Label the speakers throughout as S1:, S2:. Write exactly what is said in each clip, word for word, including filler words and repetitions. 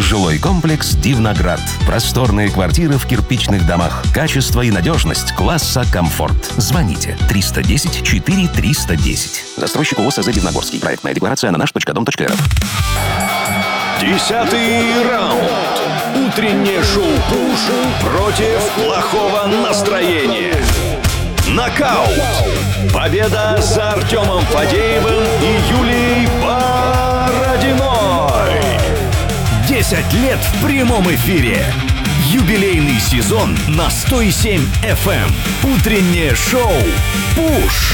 S1: Жилой комплекс «Дивноград». Просторные квартиры в кирпичных домах. Качество и надежность класса комфорт. Звоните триста десять четыре триста десять. Застройщик ООО «СЗ Дивногорский». Проектная декларация на наш точка дом точка эр эф.
S2: Десятый раунд. Утреннее шоу «Пуш» против плохого настроения. Нокаут. Победа за Артемом Фадеевым и Юлией Бородиной. Десять лет в прямом эфире. Юбилейный сезон на сто семь эф эм. Утреннее шоу «Пуш».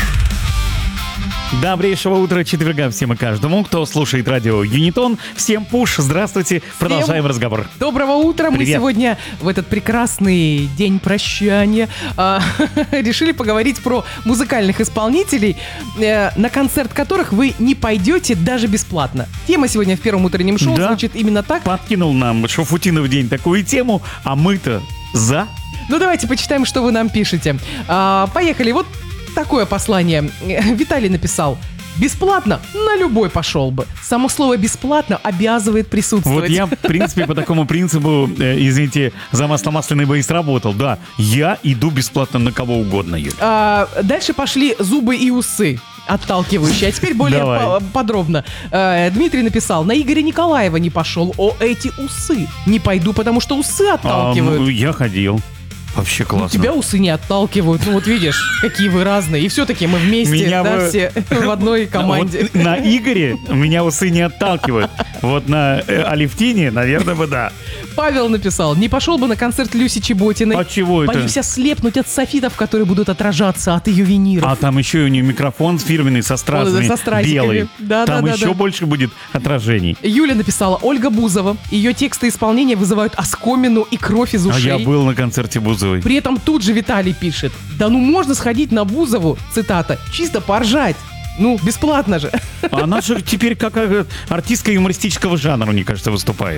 S3: Добрейшего утра четверга всем и каждому, кто слушает радио Юнитон. Всем пуш, здравствуйте, продолжаем
S4: Всем
S3: разговор.
S4: Доброго утра.
S3: Привет.
S4: Мы сегодня в этот прекрасный день прощания а, решили поговорить про музыкальных исполнителей, э, на концерт которых вы не пойдете даже бесплатно. Тема сегодня в первом утреннем шоу
S3: Да.
S4: звучит именно так.
S3: Подкинул нам Шафутинов день такую тему, а мы-то за.
S4: Ну давайте почитаем, что вы нам пишете. А, поехали. Вот такое послание. Виталий написал: бесплатно на любой пошел бы. Само слово «бесплатно» обязывает присутствовать.
S3: Вот я, в принципе, по такому принципу, э, извините, за масло масляное бы и сработал. Да, я иду бесплатно на кого угодно, Юль.
S4: А, дальше пошли зубы и усы. Отталкивающие. А теперь более
S3: Давай.
S4: по- подробно. Э, Дмитрий написал: на Игоря Николаева не пошел. О, эти усы. Не пойду, потому что усы
S3: А,
S4: отталкивают.
S3: ну, я ходил. Вообще
S4: Ну,
S3: классно.
S4: тебя усы не отталкивают. Ну вот видишь, какие вы разные. И все-таки мы вместе,
S3: Меня
S4: да,
S3: бы-
S4: все в одной команде.
S3: Вот на Игоре меня усы не отталкивают. Вот на э, Алевтине, наверное, бы да.
S4: Павел написал: не пошел бы на концерт Люси Чеботиной.
S3: А чего это?
S4: Боюсь ослепнуть от софитов, которые будут отражаться от ее виниров.
S3: А там еще и у нее микрофон фирменный со стразами,
S4: со стразиками.
S3: белый.
S4: Да,
S3: там
S4: да, да,
S3: еще
S4: да.
S3: больше будет отражений.
S4: Юля написала: Ольга Бузова. Ее тексты исполнения вызывают оскомину и кровь из
S3: А
S4: ушей.
S3: я был на концерте Бузовой.
S4: При этом тут же Виталий пишет: да ну можно сходить на Бузову, цитата, чисто поржать. Ну, бесплатно же.
S3: Она же теперь как э, артистка юмористического жанра, мне кажется, выступает.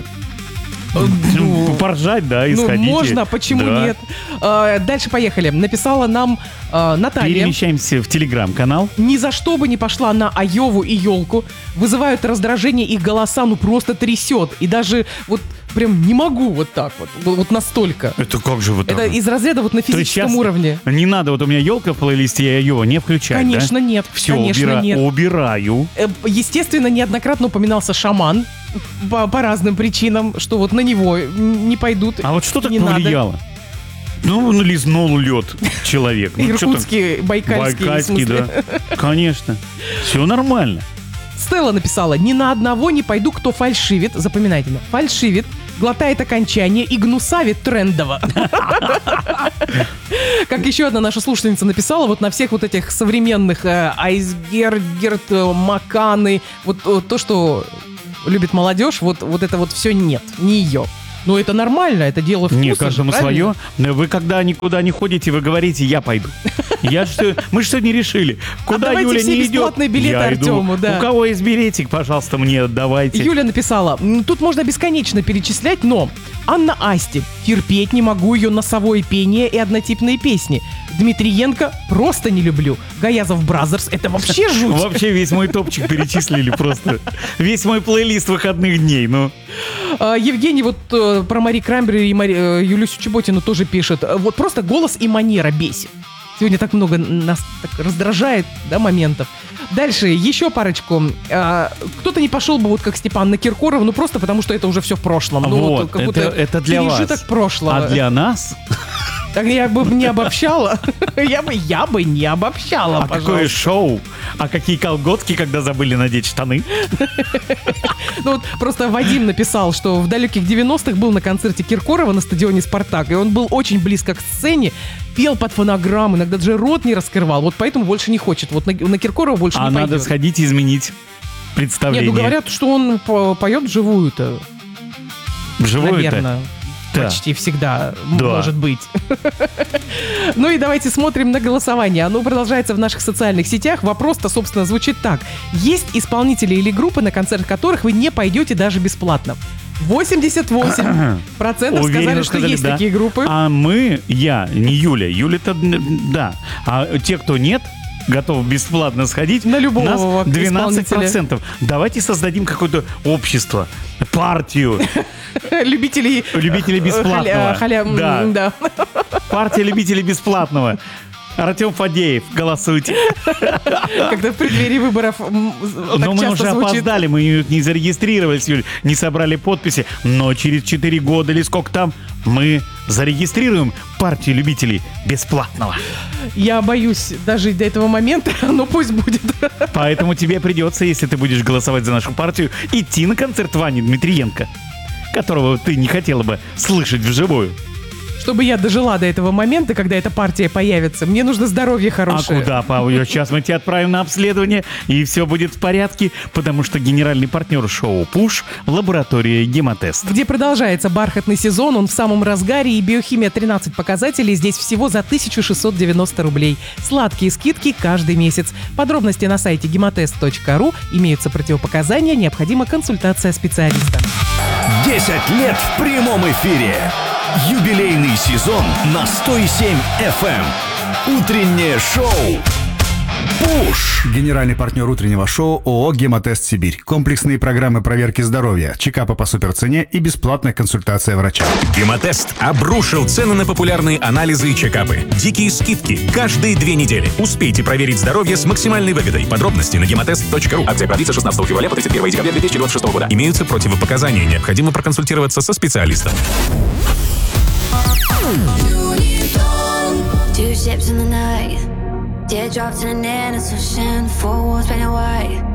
S3: Ну, поржать, да, и
S4: Ну,
S3: сходите.
S4: можно, почему
S3: Да.
S4: нет? А, дальше поехали. Написала нам а, Наталья:
S3: Перемещаемся в телеграм-канал.
S4: ни за что бы не пошла на Айову и елку. Вызывают раздражение их голоса, ну просто трясет. И даже вот прям не могу вот так вот. Вот настолько.
S3: Это как же вот так?
S4: Это
S3: вот?
S4: из разряда вот на
S3: То есть
S4: физическом
S3: щас
S4: уровне.
S3: Не надо, вот у меня елка в плейлисте, я ее не включаю,
S4: Конечно,
S3: да?
S4: нет.
S3: Все,
S4: Конечно,
S3: убира-
S4: нет.
S3: убираю.
S4: Э, Естественно, неоднократно упоминался шаман по, по разным причинам, что вот на него н- не пойдут.
S3: А вот что так
S4: не надо.
S3: повлияло? Ну, он лизнул лед человек. Ну, что там?
S4: Иркутский, байкальский, в
S3: Байкальский,
S4: смысле.
S3: да. Конечно. Все нормально.
S4: Стелла написала: ни на одного не пойду, кто фальшивит, запоминайте, да, фальшивит, глотает окончание и гнусавит трендово. Как еще одна наша слушательница написала, вот на всех вот этих современных э, Айсбергерт, э, Маканы, вот э, то, что любит молодежь, вот, вот это вот все нет, не ее. Но это нормально, это дело вкуса.
S3: Не,
S4: же,
S3: каждому
S4: правильно?
S3: свое. Вы когда никуда не ходите, вы говорите: я пойду. Я что, мы же сегодня решили, куда
S4: давайте
S3: Юля
S4: все
S3: не идет.
S4: бесплатные билеты
S3: Я иду.
S4: Артему, да.
S3: У кого есть билетик, пожалуйста, мне отдавайте.
S4: Юля написала: «М, тут можно бесконечно перечислять, но Анна Асти. Терпеть не могу ее носовое пение и однотипные песни. Дмитриенко просто не люблю. Гаязов Бразерс — это вообще жуть.
S3: Вообще весь мой топчик перечислили просто. Весь мой плейлист выходных дней, ну.
S4: А, Евгений вот э, про Мари Крамбери и Мари, э, Юлюсю Чеботину тоже пишет. Э, Вот просто голос и манера бесит. Сегодня так много нас так раздражает, да, моментов. Дальше еще парочку. А, кто-то не пошел бы вот как Степан на Киркорова, ну просто потому что это уже все в прошлом. Ну,
S3: Вот,
S4: как будто
S3: это- это для вас.
S4: пережиток прошлого.
S3: А для нас?
S4: Так я бы не обобщала. Я бы, я бы не обобщала,
S3: А какое
S4: пожалуйста.
S3: шоу? А какие колготки, когда забыли надеть штаны?
S4: Ну вот просто Вадим написал, что в далеких девяностых был на концерте Киркорова на стадионе «Спартак», и он был очень близко к сцене, пел под фонограмму, иногда даже рот не раскрывал, вот поэтому больше не хочет. Вот на, на Киркорова больше
S3: А
S4: не
S3: надо
S4: пойдет.
S3: сходить и изменить
S4: Нет,
S3: представление.
S4: ну говорят, что он по- поет вживую-то,
S3: Вживую-то?
S4: наверное.
S3: Да.
S4: Почти всегда, м,
S3: Да.
S4: может быть. Ну и давайте смотрим на голосование. Оно продолжается в наших социальных сетях. Вопрос-то, собственно, звучит так. Есть исполнители или группы, на концерт которых вы не пойдете даже бесплатно? восемьдесят восемь процентов сказали,
S3: Уверенно
S4: что
S3: сказали,
S4: есть
S3: да.
S4: такие группы.
S3: А мы, я, не Юля. Юля-то, н- да. А те, кто нет, готов бесплатно сходить,
S4: На любого
S3: нас двенадцать
S4: исполнителя.
S3: процентов. Давайте создадим какое-то общество, партию
S4: Любителей...
S3: любителей бесплатного.
S4: Халя... халя-
S3: Да.
S4: м, да.
S3: Партия любителей бесплатного. Артем Фадеев, голосуйте.
S4: Когда в преддверии выборов м, так
S3: Но мы
S4: часто
S3: уже
S4: звучит.
S3: опоздали, мы не зарегистрировались, Юль, не собрали подписи. Но через четыре года или сколько там мы зарегистрируем партию любителей бесплатного.
S4: Я боюсь дожить до этого момента, но пусть будет.
S3: Поэтому тебе придется, если ты будешь голосовать за нашу партию, идти на концерт Вани Дмитриенко, которого ты не хотела бы слышать вживую.
S4: Чтобы я дожила до этого момента, когда эта партия появится, мне нужно здоровье
S3: А
S4: хорошее.
S3: куда, Павел? Сейчас мы тебя отправим на обследование, и все будет в порядке, потому что генеральный партнер шоу «Пуш» — лаборатория «Гемотест».
S4: Где продолжается бархатный сезон, он в самом разгаре, и биохимия тринадцать показателей здесь всего за тысяча шестьсот девяносто рублей. Сладкие скидки каждый месяц. Подробности на сайте гемотест точка ру. Имеются противопоказания, необходима консультация специалиста.
S2: десять лет в прямом эфире. Юбилейный сезон на сто семь эф эм. Утреннее шоу «Пуш».
S5: Генеральный партнер утреннего шоу ООО «Гемотест Сибирь». Комплексные программы проверки здоровья, чекапы по суперцене и бесплатная консультация врача.
S6: Гемотест обрушил цены на популярные анализы и чекапы. Дикие скидки каждые две недели. Успейте проверить здоровье с максимальной выгодой. Подробности на гемотест точка ру. Акция продлится шестнадцатого февраля по тридцать первого декабря две тысячи двадцать шестого года. Имеются противопоказания. Необходимо проконсультироваться со специалистом.
S7: Two ships in the night, teardrops in an innocent ocean, four walls painted white.